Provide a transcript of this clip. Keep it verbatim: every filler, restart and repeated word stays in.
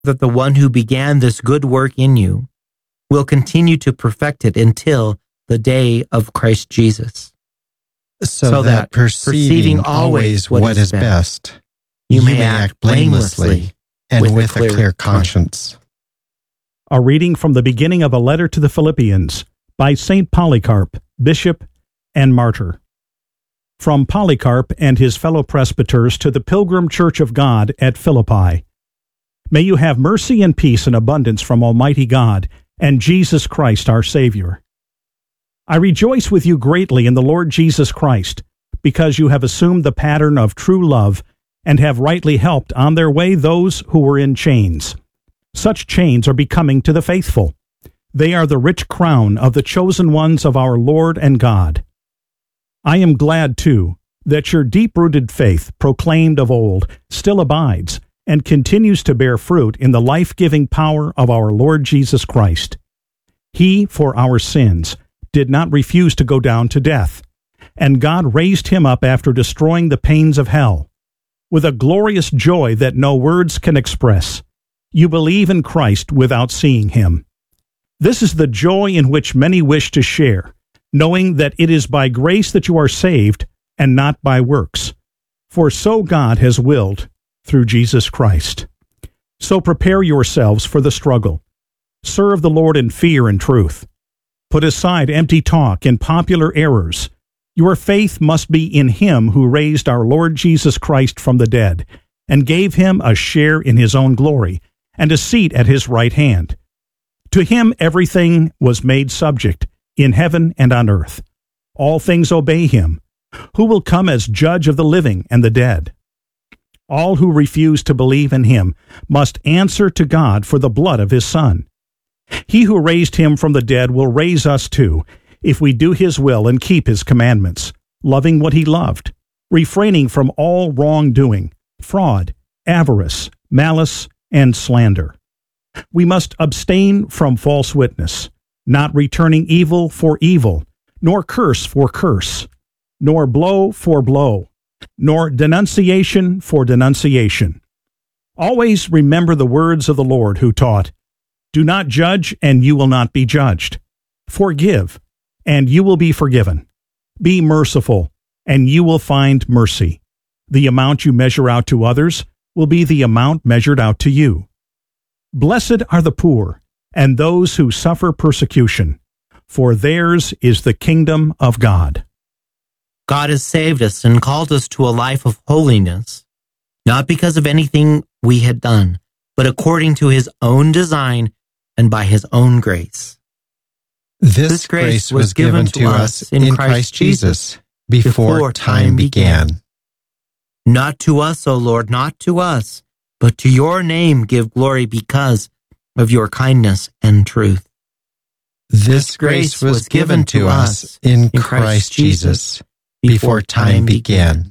that the one who began this good work in you will continue to perfect it until the day of Christ Jesus. So, so that, that perceiving, perceiving always what, what is best, best you, you may act blamelessly and with, with a clear, clear conscience. A reading from the beginning of a letter to the Philippians by Saint Polycarp, Bishop and Martyr. From Polycarp and his fellow presbyters to the Pilgrim Church of God at Philippi. May you have mercy and peace and abundance from Almighty God and Jesus Christ our Savior. I rejoice with you greatly in the Lord Jesus Christ, because you have assumed the pattern of true love and have rightly helped on their way those who were in chains. Such chains are becoming to the faithful. They are the rich crown of the chosen ones of our Lord and God. I am glad, too, that your deep-rooted faith, proclaimed of old, still abides and continues to bear fruit in the life-giving power of our Lord Jesus Christ. He, for our sins, did not refuse to go down to death, and God raised him up after destroying the pains of hell. With a glorious joy that no words can express, you believe in Christ without seeing him. This is the joy in which many wish to share, knowing that it is by grace that you are saved, and not by works. For so God has willed, through Jesus Christ. So prepare yourselves for the struggle. Serve the Lord in fear and truth. Put aside empty talk and popular errors. Your faith must be in him who raised our Lord Jesus Christ from the dead, and gave him a share in his own glory, and a seat at his right hand. To him everything was made subject, in heaven and on earth. All things obey him, who will come as judge of the living and the dead. All who refuse to believe in him must answer to God for the blood of his Son. He who raised him from the dead will raise us too, if we do his will and keep his commandments, loving what he loved, refraining from all wrongdoing, fraud, avarice, malice, and slander. We must abstain from false witness, not returning evil for evil, nor curse for curse, nor blow for blow, nor denunciation for denunciation. Always remember the words of the Lord who taught, "Do not judge, and you will not be judged. Forgive, and you will be forgiven. Be merciful, and you will find mercy. The amount you measure out to others will be the amount measured out to you. Blessed are the poor, and those who suffer persecution, for theirs is the kingdom of God." God has saved us and called us to a life of holiness, not because of anything we had done, but according to his own design and by his own grace. This, this grace, grace was given to us in, in Christ Jesus before, before time began. began. Not to us, O Lord, not to us, but to your name give glory because of your kindness and truth. This, this grace was given to us in Christ Jesus before time began.